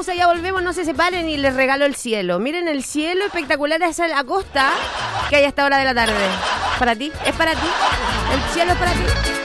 pausa, ya volvemos, no se separen y les regalo el cielo. Miren el cielo espectacular, esa es la costa que hay a esta hora de la tarde. Para ti, es para ti. El cielo es para ti.